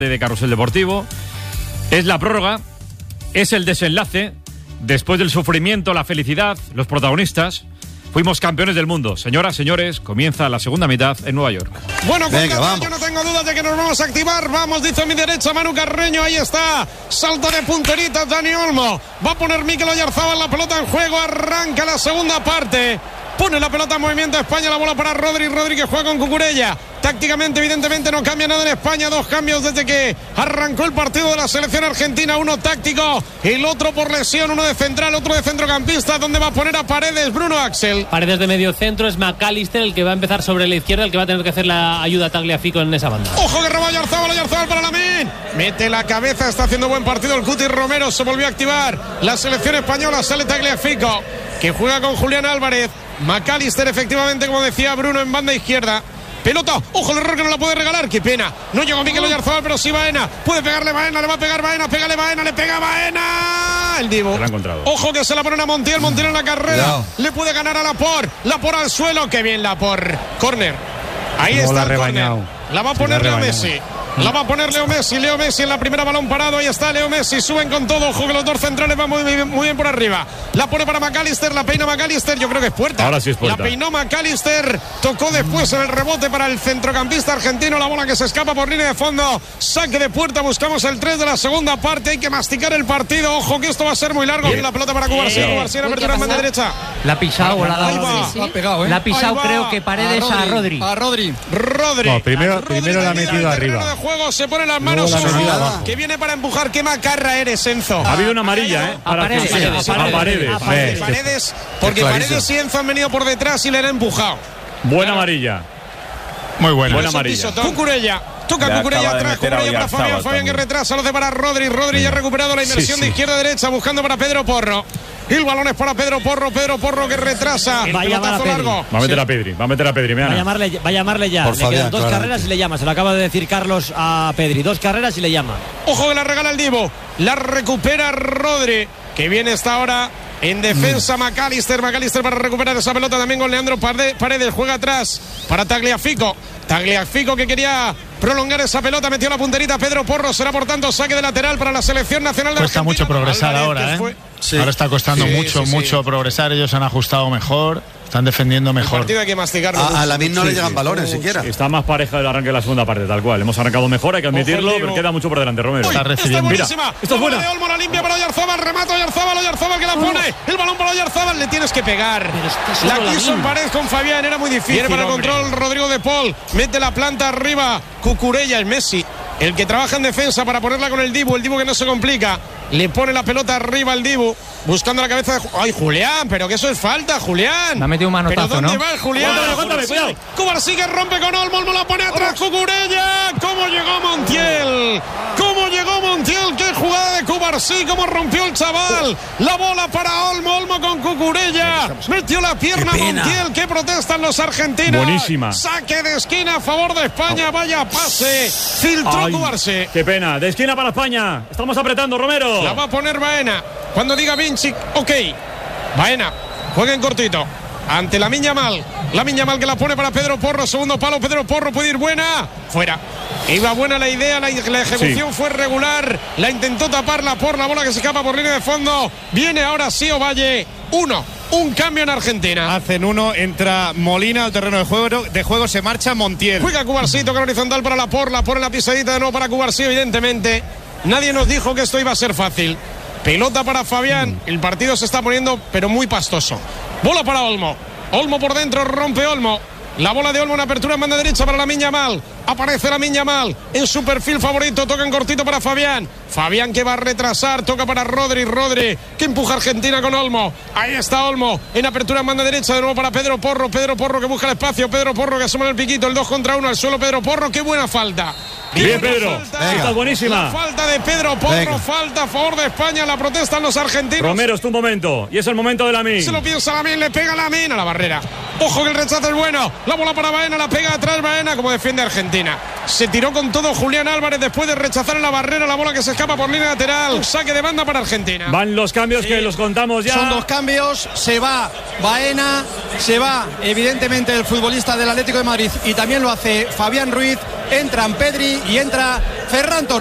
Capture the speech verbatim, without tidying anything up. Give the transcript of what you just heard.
de Carrusel Deportivo. Es la prórroga, es el desenlace. Después del sufrimiento, la felicidad, los protagonistas. Fuimos campeones del mundo. Señoras, señores, comienza la segunda mitad en Nueva York. Bueno, venga, vamos. Yo no tengo dudas de que nos vamos a activar. Vamos, dice a mi derecha Manu Carreño. Ahí está. Salto de punteritas Dani Olmo. Va a poner Mikel Oyarzabal la pelota en juego. Arranca la segunda parte. Pone la pelota en movimiento España, la bola para Rodri, Rodri que juega con Cucurella. Tácticamente, evidentemente, no cambia nada en España. Dos cambios desde que arrancó el partido de la selección argentina. Uno táctico, el otro por lesión. Uno de central, otro de centrocampista. Donde va a poner a Paredes, Bruno Axel. Paredes de medio centro, es McAllister el que va a empezar sobre la izquierda, el que va a tener que hacer la ayuda a Tagliafico en esa banda. Ojo que roba Oyarzabal, Oyarzabal para Lamine. Mete la cabeza, está haciendo buen partido el Cuti Romero. Se volvió a activar la selección española. Sale Tagliafico, que juega con Julián Álvarez. McAllister, efectivamente, como decía Bruno, en banda izquierda. Pelota, ojo el error que no la puede regalar, qué pena. No llegó Mikel Oyarzabal, pero sí Baena. Puede pegarle Baena, le va a pegar Baena, pégale Baena, le pega Baena. El Divo. Se la ha encontrado. Ojo que se la ponen a Montiel, Montiel en la carrera. No. Le puede ganar a Laporte. Laporte al suelo, qué bien Laporte. Córner. Ahí no está el córner. La va a poner Leo Messi. La va a poner Leo Messi, Leo Messi en la primera, balón parado, ahí está Leo Messi, suben con todo, ojo que los dos centrales van muy, muy, muy bien por arriba. La pone para McAllister, la peina McAllister, yo creo que es puerta. Ahora sí es puerta. La peinó McAllister, tocó después en el rebote para el centrocampista argentino, la bola que se escapa por línea de fondo, saque de puerta, buscamos el tres de la segunda parte, hay que masticar el partido, ojo que esto va a ser muy largo. Viene la pelota para Cubarsí, Cubarsí en apertura en banda derecha. La ha pisado, la ha Ahí va. sí, sí. pegado, ¿eh? La ha pisado, creo que Paredes a Rodri. A Rodri. Rodri. No, primero, Rodri primero la ha metido arriba. De juego, se pone la manos sobre, que viene para empujar. Qué macarra eres, Enzo. Ha habido una amarilla, ¿eh? A Paredes. A Paredes. A Paredes. A Paredes. Paredes, porque Paredes y Enzo han venido por detrás y le han empujado. Buena amarilla. Muy buena. Buena amarilla. Cucurella. Toca Cucurella atrás, Cucurella para Fabián, Fabián que retrasa, lo hace para Rodri, Rodri ya ha recuperado la inversión sí, sí. de izquierda a derecha, buscando para Pedro Porro. El balón es para Pedro Porro, Pedro Porro que retrasa. Va a llamar a Pedri. Va a meter a Pedri, va a meter a Pedri. Va a llamarle, va a llamarle ya. Por le Fabián, quedan dos claramente. carreras y le llama. Se lo acaba de decir Carlos a Pedri. Dos carreras y le llama. Ojo que la regala el Divo. La recupera Rodri, que viene esta hora en defensa. mm. McAllister, McAllister para recuperar esa pelota también con Leandro Paredes. Juega atrás para Tagliafico. Tagliafico que quería prolongar esa pelota, metió la punterita Pedro Porro, será por tanto saque de lateral para la selección nacional de Cuesta Argentina. mucho progresar Álvarez, ahora, ¿eh? Fue... Sí. Ahora está costando sí, mucho, sí, sí. mucho progresar. Ellos han ajustado mejor, están defendiendo mejor. El partido hay que masticarlo. A, a Lamine no sí, le llegan sí. balones sí, siquiera. Sí, está más pareja del arranque de la segunda parte, tal cual. Hemos arrancado mejor, hay que admitirlo, pero queda mucho por delante, Romero. Uy, está recibiendo. Está buenísima. Mira, esto es buena. De Olmo, la limpia para Oyarzabal, remata Oyarzabal, Oyarzabal que la pone. El balón para Oyarzabal, le tienes que pegar. La quiso en pared con Fabián, era muy difícil. Viene para el control Rodrigo de Paul, mete la planta arriba. Cucurella, el Messi, el que trabaja en defensa para ponerla con el Dibu, el Dibu que no se complica. Le pone la pelota arriba al Dibu, buscando la cabeza de... ¡Ay, Julián! Pero que eso es falta, Julián. Me ha metido un manotazo, ¿Pero dónde ¿no? va el Julián? Cuéntame, cuéntame, cuidado. Cubarsí que rompe con Olmo, Olmo la pone atrás, Cucurella. ¿Cómo llegó Montiel? ¿Cómo llegó Montiel? ¡Qué jugada de Cubarsí! ¿Cómo rompió el chaval? La bola para Olmo, Olmo con Cucurella. Metió la pierna Montiel. ¿Qué protestan los argentinos? Buenísima. Saque de esquina a favor de España. Vaya pase. Filtró Ay, Cubarsí. Qué pena. De esquina para España. Estamos apretando, Romero. La va a poner Baena. Cuando diga Vinci, ok. Baena, juega en cortito. Ante Lamine Yamal. Lamine Yamal que la pone para Pedro Porro. Segundo palo, Pedro Porro puede ir buena. Fuera. Iba buena la idea, la, la ejecución sí. fue regular. La intentó taparla por la bola que se escapa por línea de fondo. Viene ahora sí Ovalle. Uno. Un cambio en Argentina. Hacen uno, entra Molina al terreno de juego, de juego se marcha Montiel. Juega Cubarsí, toca horizontal para la porla, pone la pisadita de nuevo para Cubarsí, evidentemente. Nadie nos dijo que esto iba a ser fácil. Pelota para Fabián, el partido se está poniendo pero muy pastoso. Bola para Olmo. Olmo por dentro, rompe Olmo. La bola de Olmo en apertura en banda derecha para Lamine Yamal. Aparece Lamine Yamal en su perfil favorito. Toca en cortito para Fabián. Fabián que va a retrasar. Toca para Rodri. Rodri que empuja a Argentina con Olmo. Ahí está Olmo en apertura en banda derecha. De nuevo para Pedro Porro. Pedro Porro que busca el espacio. Pedro Porro que asoma el piquito. El dos contra uno al suelo. Pedro Porro. Qué buena falta. Bien, Bien Pedro. Falta. Está buenísima. La falta de Pedro Porro. Venga. Falta a favor de España. La protestan los argentinos. Romero, es tu momento. Y es el momento de Lamine. Se lo piensa Lamine. Le pega Lamine a la barrera. Ojo que el rechazo es bueno. La bola para Baena. La pega atrás Baena como defiende Argentina. Se tiró con todo Julián Álvarez después de rechazar en la barrera la bola que se escapa por línea lateral. Saque de banda para Argentina. Van los cambios sí. que los contamos ya. Son dos cambios. Se va Baena, se va evidentemente el futbolista del Atlético de Madrid y también lo hace Fabián Ruiz. entran Pedri y entra Ferran Torres.